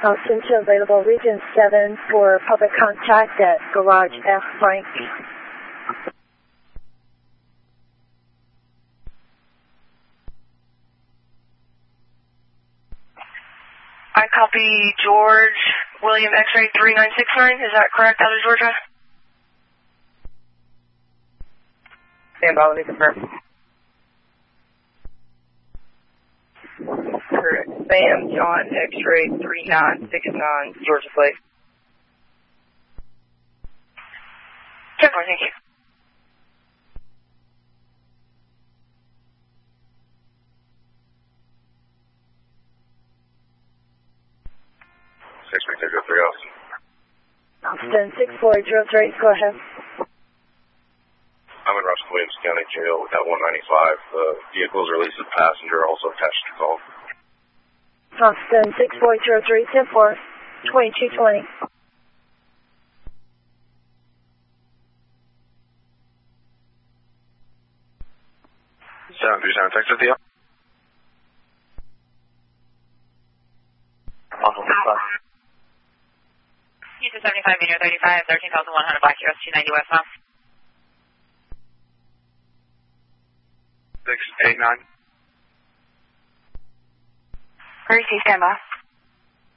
Austin to available region 7 for public contact at Garage F Frank. I copy George William X-ray 3969, is that correct, out of Georgia? Stand by, let me confirm. Correct. Sam John X-ray 3969, Georgia Place. 10-4, thank you. Austin 6403, go ahead. I'm in Russell Williams County Jail with that 195. The vehicle's released a passenger, also attached to call. Austin 6403, 10-4, 2220. Sound Texas deal. Houston 75, meter 35, 13,100 Black Heroes 290 westbound. 689. Gracie, stand by.